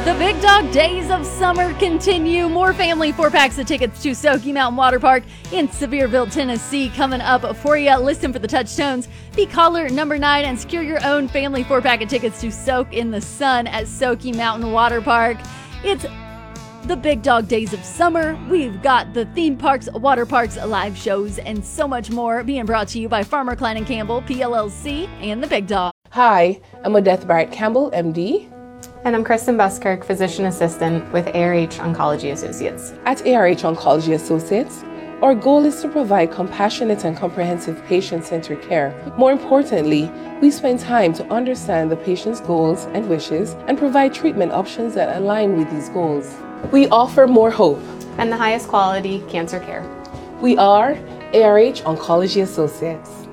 The Big Dog Days of Summer continue. More family 4-packs of tickets to Sokey Mountain Water Park in Sevierville, Tennessee coming up for you. Listen for the touchstones. Be caller number 9 and secure your own family 4-pack of tickets to soak in the sun at Sokey Mountain Water Park. It's the Big Dog Days of Summer. We've got the theme parks, water parks, live shows, and so much more being brought to you by Farmer Klein & Campbell, PLLC, and the Big Dog. Hi, I'm Odette Barrett Campbell, MD. And I'm Kristen Buskirk, Physician Assistant with ARH Oncology Associates. At ARH Oncology Associates, our goal is to provide compassionate and comprehensive patient-centered care. More importantly, we spend time to understand the patient's goals and wishes and provide treatment options that align with these goals. We offer more hope And the highest quality cancer care. We are ARH Oncology Associates.